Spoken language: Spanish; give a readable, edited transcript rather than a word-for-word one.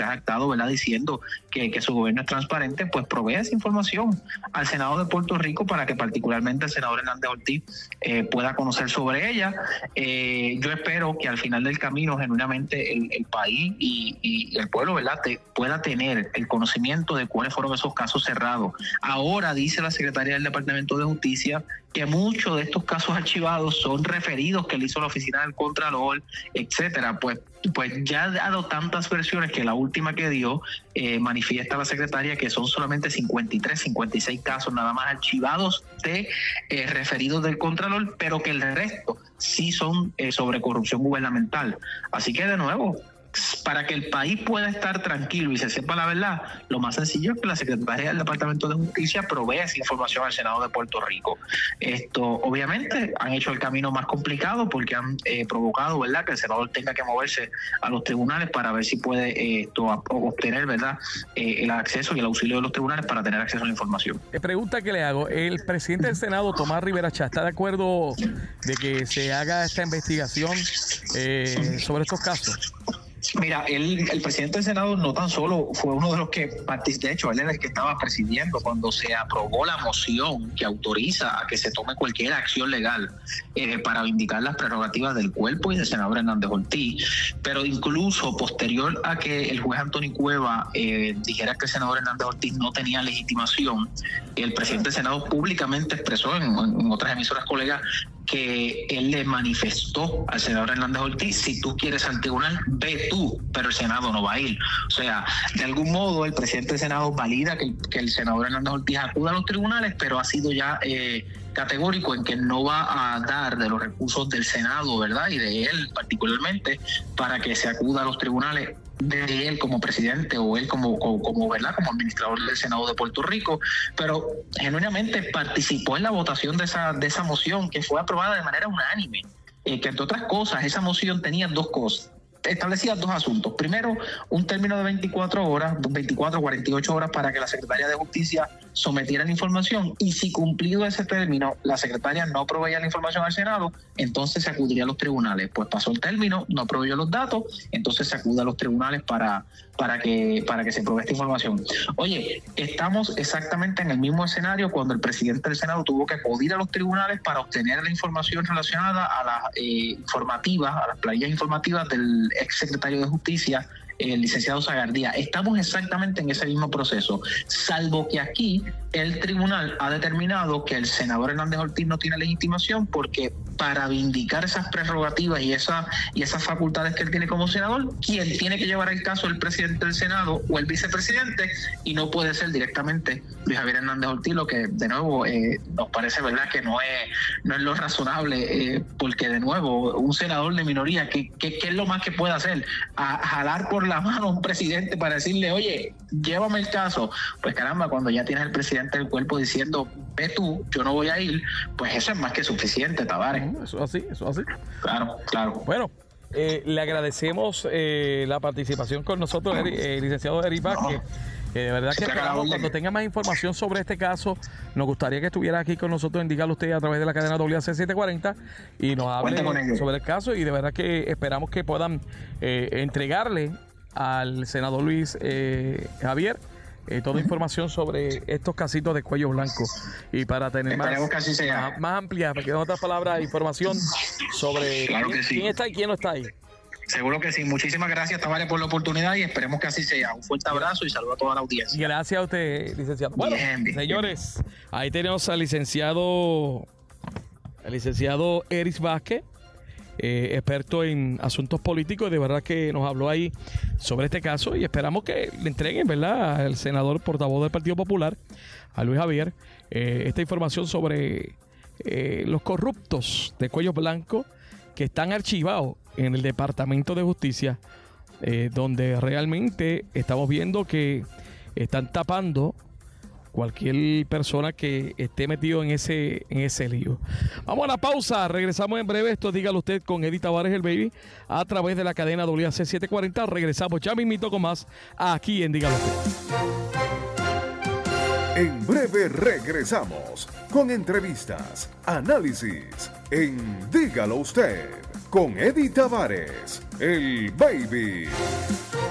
se ha jactado, ¿verdad?, diciendo que su gobierno es transparente, pues provee esa información al Senado de Puerto Rico para que particularmente el senador Hernández Ortiz pueda conocer sobre ella. Yo espero que al final del camino, genuinamente, el país y el pueblo, ¿verdad?, pueda tener el conocimiento de cuáles fueron esos casos cerrados. Ahora dice la secretaria del Departamento de Justicia que muchos de estos casos archivados son referidos que le hizo la oficina del Contralor, etcétera. Pues ya ha dado tantas versiones que la última que dio manifiesta la secretaria que son solamente 53, 56 casos nada más archivados de referidos del Contralor, pero que el resto sí son sobre corrupción gubernamental. Así que, de nuevo, para que el país pueda estar tranquilo y se sepa la verdad, lo más sencillo es que la Secretaría del Departamento de Justicia provea esa información al Senado de Puerto Rico. Esto, obviamente, han hecho el camino más complicado porque han provocado, ¿verdad?, que el senador tenga que moverse a los tribunales para ver si puede obtener, ¿verdad?, el acceso y el auxilio de los tribunales para tener acceso a la información. Pregunta que le hago, ¿el presidente del Senado, Tomás Rivera Chatz, está de acuerdo de que se haga esta investigación sobre estos casos? Mira, el presidente del Senado no tan solo fue uno de los que, de hecho, él era el que estaba presidiendo cuando se aprobó la moción que autoriza a que se tome cualquier acción legal para vindicar las prerrogativas del cuerpo y del senador Hernández Ortiz. Pero incluso posterior a que el juez Antonio Cueva dijera que el senador Hernández Ortiz no tenía legitimación, el presidente del Senado públicamente expresó en otras emisoras colegas que él le manifestó al senador Hernández Ortiz: si tú quieres al tribunal, ve tú, pero el Senado no va a ir. O sea, de algún modo el presidente del Senado valida que el senador Hernández Ortiz acuda a los tribunales, pero ha sido ya categórico en que no va a dar de los recursos del Senado, ¿verdad?, y de él particularmente, para que se acuda a los tribunales de él como presidente o él como ¿verdad?, como administrador del Senado de Puerto Rico. Pero genuinamente participó en la votación de esa moción, que fue aprobada de manera unánime, que entre otras cosas esa moción tenía dos cosas. Establecía dos asuntos. Primero, un término de 24 horas, 24 o 48 horas para que la Secretaría de Justicia sometiera la información, y si cumplido ese término la Secretaria no proveía la información al Senado, entonces se acudiría a los tribunales. Pues pasó el término, no proveyó los datos, entonces se acude a los tribunales para que se provea esta información. Oye, estamos exactamente en el mismo escenario cuando el presidente del Senado tuvo que acudir a los tribunales para obtener la información relacionada a las a las planillas informativas del ex secretario de Justicia, el licenciado Zagardía. Estamos exactamente en ese mismo proceso, salvo que aquí el tribunal ha determinado que el senador Hernández Ortiz no tiene legitimación, porque para vindicar esas prerrogativas y esas facultades que él tiene como senador, quien tiene que llevar el caso es el presidente del Senado o el vicepresidente, y no puede ser directamente Luis Javier Hernández Ortiz, lo que de nuevo nos parece, ¿verdad?, que no es lo razonable, porque de nuevo un senador de minoría, ¿qué es lo más que puede hacer? A jalar por la mano a un presidente para decirle: oye, llévame el caso. Pues caramba, cuando ya tienes el presidente del cuerpo diciendo: ve tú, yo no voy a ir, pues eso es más que suficiente, Tavares. Eso es así. Claro. Bueno, le agradecemos la participación con nosotros, licenciado Eric Vázquez. De verdad que esperamos, cuando tenga más información sobre este caso, nos gustaría que estuviera aquí con nosotros, indícalo usted a través de la cadena WAC740 y nos hable sobre el caso, y de verdad que esperamos que puedan entregarle al senador Luis Javier toda información sobre estos casitos de cuello blanco, y para tener más amplia, porque en otras palabras, información sobre quién está y quién no está ahí. Seguro que sí. Muchísimas gracias, Tavares, por la oportunidad, y esperemos que así sea. Un fuerte abrazo y saludo a toda la audiencia. Gracias a usted, licenciado. Bueno, bien. Señores, ahí tenemos al licenciado Eric Vázquez, experto en asuntos políticos. De verdad que nos habló ahí sobre este caso, y esperamos que le entreguen, ¿verdad?, al senador portavoz del Partido Popular, a Luis Javier, esta información sobre los corruptos de cuello blanco que están archivados en el Departamento de Justicia, donde realmente estamos viendo que están tapando cualquier persona que esté metido en ese lío. Vamos a la pausa, regresamos en breve. Esto Dígalo Usted con Eddie Tavares, el baby, a través de la cadena WAC740. Regresamos ya mismito con más aquí en Dígalo Usted. En breve regresamos con entrevistas, análisis en Dígalo Usted con Eddie Tavares, el baby.